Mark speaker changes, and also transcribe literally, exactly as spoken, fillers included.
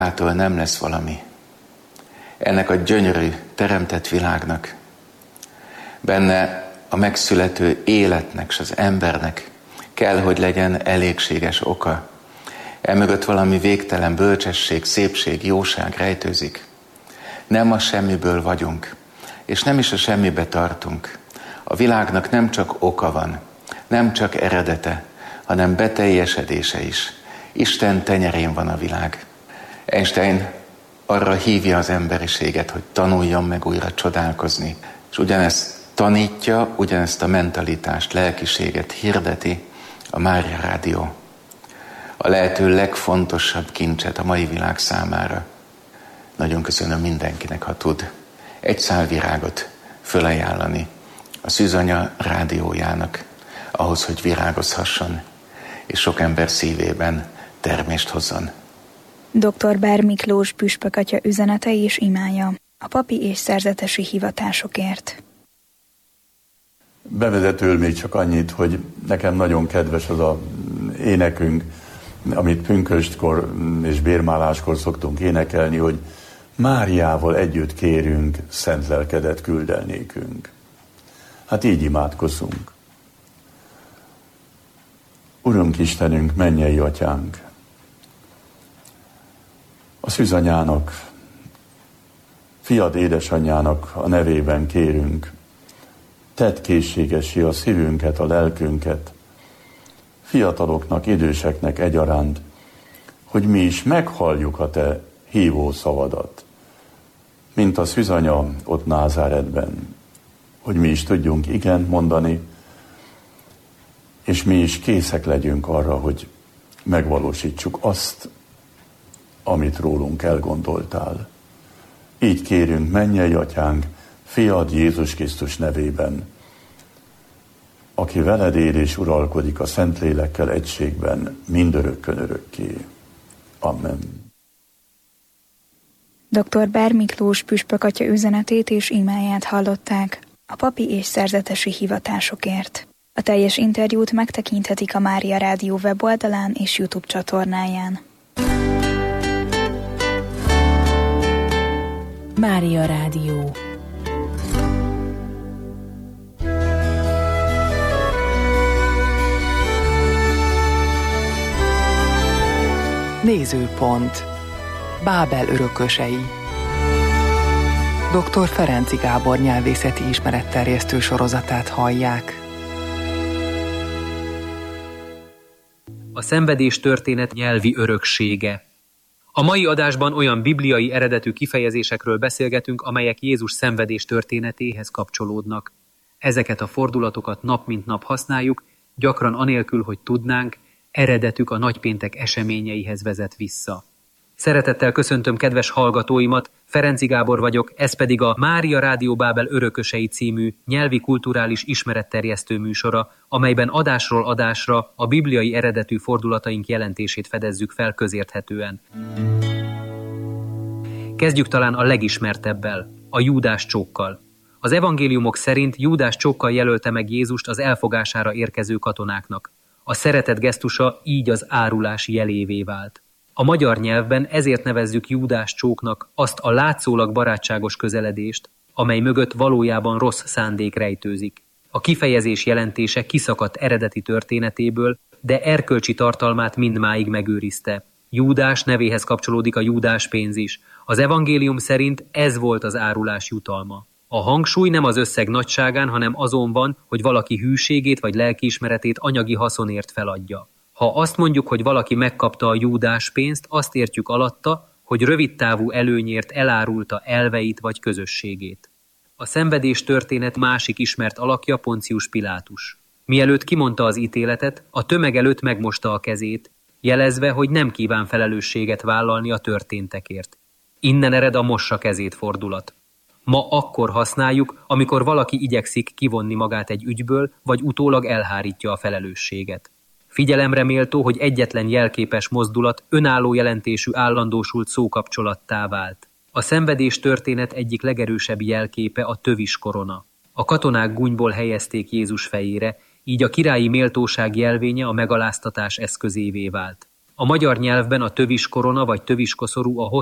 Speaker 1: Mától nem lesz valami. Ennek a gyönyörű, teremtett világnak, benne a megszülető életnek és az embernek kell, hogy legyen elégséges oka. Emögött valami végtelen bölcsesség, szépség, jóság rejtőzik. Nem a semmiből vagyunk, és nem is a semmibe tartunk. A világnak nem csak oka van, nem csak eredete, hanem beteljesedése is. Isten tenyerén van a világ. Einstein arra hívja az emberiséget, hogy tanuljon meg újra csodálkozni. És ugyanezt tanítja, ugyanezt a mentalitást, lelkiséget hirdeti a Mária Rádió. A lehető legfontosabb kincset a mai világ számára. Nagyon köszönöm mindenkinek, ha tud egy szál virágot fölajánlani a Szűzanya rádiójának, ahhoz, hogy virágozhasson, és sok ember szívében termést hozzon.
Speaker 2: doktor Bár Miklós püspökatya üzenete és imája a papi és szerzetesi hivatásokért.
Speaker 3: Bevezetőül még csak annyit, hogy nekem nagyon kedves az a énekünk, amit pünköstkor és bérmáláskor szoktunk énekelni, hogy Máriával együtt kérünk, szent lelkedet küld el nékünk. Hát így imádkozzunk. Urunk Istenünk, mennyei atyánk, a szűzanyának, fiad édesanyjának a nevében kérünk, tedd készségessé a szívünket, a lelkünket, fiataloknak, időseknek egyaránt, hogy mi is meghalljuk a te hívó szavadat, mint a szűzanya ott Názáretben, hogy mi is tudjunk igent mondani, és mi is készek legyünk arra, hogy megvalósítsuk azt, amit rólunk elgondoltál. Így kérünk, mennyei atyánk, fiad Jézus Krisztus nevében, aki veled él és uralkodik a Szentlélekkel egységben mindörökkön örökké. Amen.
Speaker 2: doktor Bár Miklós püspökatya üzenetét és imáját hallották a papi és szerzetesi hivatásokért. A teljes interjút megtekinthetik a Mária Rádió weboldalán és YouTube csatornáján.
Speaker 4: Mária Rádió. Nézőpont. Bábel örökösei. doktor Ferenczy Gábor nyelvészeti ismeretterjesztő sorozatát hallják.
Speaker 5: A szenvedés történet nyelvi öröksége. A mai adásban olyan bibliai eredetű kifejezésekről beszélgetünk, amelyek Jézus szenvedés történetéhez kapcsolódnak. Ezeket a fordulatokat nap mint nap használjuk, gyakran anélkül, hogy tudnánk, eredetük a nagypéntek eseményeihez vezet vissza. Szeretettel köszöntöm kedves hallgatóimat, Ferenczy Gábor vagyok, ez pedig a Mária Rádió Bábel örökösei című nyelvi kulturális ismeretterjesztő műsora, amelyben adásról adásra a bibliai eredetű fordulataink jelentését fedezzük fel közérthetően. Kezdjük talán a legismertebbel, a Júdás csókkal. Az evangéliumok szerint Júdás csókkal jelölte meg Jézust az elfogására érkező katonáknak. A szeretet gesztusa így az árulás jelévé vált. A magyar nyelvben ezért nevezzük Júdás csóknak azt a látszólag barátságos közeledést, amely mögött valójában rossz szándék rejtőzik. A kifejezés jelentése kiszakadt eredeti történetéből, de erkölcsi tartalmát mindmáig megőrizte. Júdás nevéhez kapcsolódik a Júdás pénz is. Az evangélium szerint ez volt az árulás jutalma. A hangsúly nem az összeg nagyságán, hanem azon van, hogy valaki hűségét vagy lelkiismeretét anyagi haszonért feladja. Ha azt mondjuk, hogy valaki megkapta a Júdás pénzt, azt értjük alatta, hogy rövidtávú előnyért elárulta elveit vagy közösségét. A szenvedés történet másik ismert alakja Poncius Pilátus. Mielőtt kimondta az ítéletet, a tömeg előtt megmosta a kezét, jelezve, hogy nem kíván felelősséget vállalni a történtekért. Innen ered a mossa kezét fordulat. Ma akkor használjuk, amikor valaki igyekszik kivonni magát egy ügyből, vagy utólag elhárítja a felelősséget. Figyelemre méltó, hogy egyetlen jelképes mozdulat önálló jelentésű állandósult szókapcsolattá vált. A szenvedés történet egyik legerősebb jelképe a tövis korona. A katonák gúnyból helyezték Jézus fejére, így a királyi méltóság jelvénye a megaláztatás eszközévé vált. A magyar nyelvben a tövis korona vagy tövis koszorú a